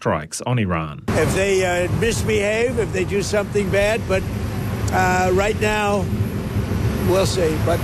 airstrikes on Iran. If they misbehave, if they do something bad, but right now, we'll see. But,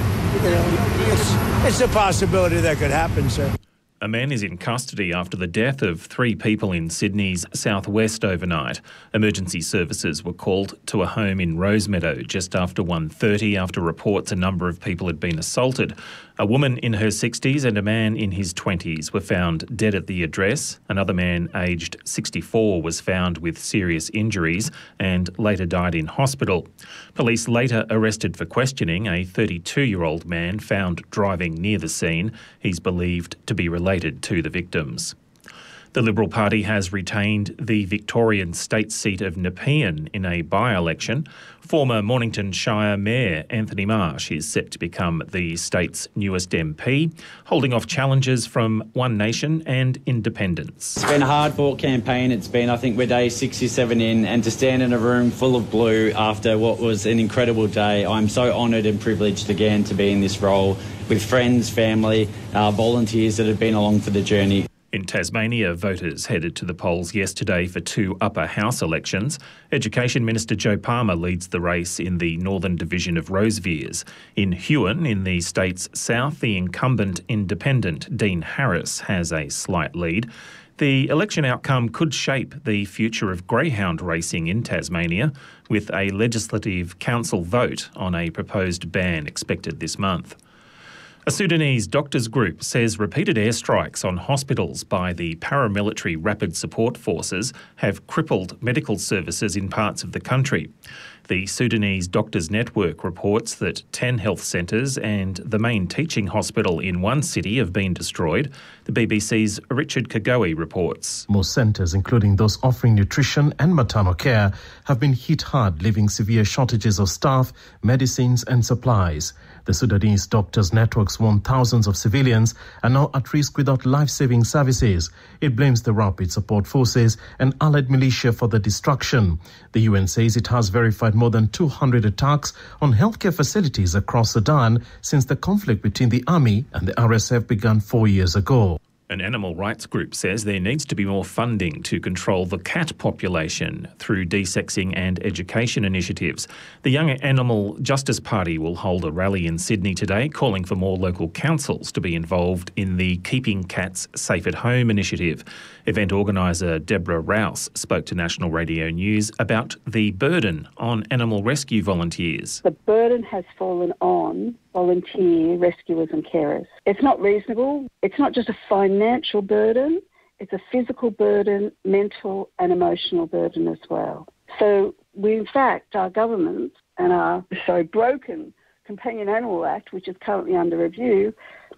it's a possibility that could happen, sir. A man is in custody after the death of 3 people in Sydney's southwest overnight. Emergency services were called to a home in Rosemeadow just after 1:30 after reports a number of people had been assaulted. A woman in her 60s and a man in his 20s were found dead at the address. Another man aged 64 was found with serious injuries and later died in hospital. Police later arrested for questioning a 32-year-old man found driving near the scene. He's believed to be related to the victims. The Liberal Party has retained the Victorian state seat of Nepean in a by-election. Former Mornington Shire Mayor Anthony Marsh is set to become the state's newest MP, holding off challenges from One Nation and independents. It's been a hard-fought campaign. It's been, I think, we're day 67 in, and to stand in a room full of blue after what was an incredible day, I'm so honoured and privileged again to be in this role with friends, family, volunteers that have been along for the journey. In Tasmania, voters headed to the polls yesterday for 2 upper house elections. Education Minister Joe Palmer leads the race in the northern division of Rosevears. In Huon, in the state's south, the incumbent independent Dean Harris has a slight lead. The election outcome could shape the future of greyhound racing in Tasmania, with a legislative council vote on a proposed ban expected this month. A Sudanese doctors group says repeated airstrikes on hospitals by the paramilitary Rapid Support Forces have crippled medical services in parts of the country. The Sudanese Doctors Network reports that 10 health centres and the main teaching hospital in one city have been destroyed. The BBC's Richard Kagoe reports. Most centres, including those offering nutrition and maternal care, have been hit hard, leaving severe shortages of staff, medicines and supplies. The Sudanese Doctors Network's warned thousands of civilians are now at risk without life-saving services. It blames the Rapid Support Forces and allied militia for the destruction. The UN says it has verified more than 200 attacks on healthcare facilities across Sudan since the conflict between the army and the RSF began 4 years ago. An animal rights group says there needs to be more funding to control the cat population through desexing and education initiatives. The Young Animal Justice Party will hold a rally in Sydney today, calling for more local councils to be involved in the Keeping Cats Safe at Home initiative. Event organiser Deborah Rouse spoke to National Radio News about the burden on animal rescue volunteers. The burden has fallen on volunteer rescuers and carers. It's not reasonable. It's not just a financial burden, it's a physical burden, mental and emotional burden as well. So we, in fact, our government and our broken Companion Animal Act, which is currently under review,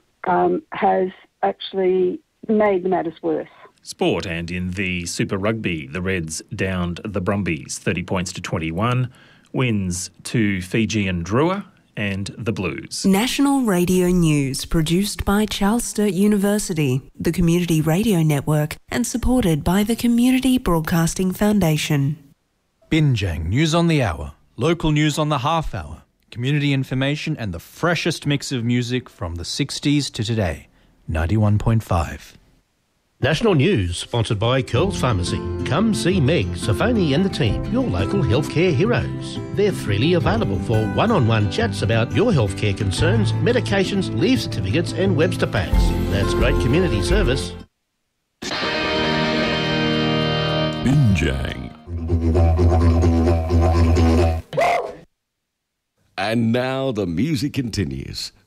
has actually made the matters worse. Sport, and in the Super Rugby, the Reds downed the Brumbies 30 points to 21, wins to Fijian Drua and the Blues. National Radio News, produced by Charles Sturt University, the Community Radio Network, and supported by the Community Broadcasting Foundation. Binjang News on the Hour, local news on the half hour, community information and the freshest mix of music from the 60s to today. 91.5. National News, sponsored by Curls Pharmacy. Come see Meg, Safoni and the team, your local healthcare heroes. They're freely available for one-on-one chats about your healthcare concerns, medications, leave certificates and Webster packs. That's great community service. Binjang. And now the music continues.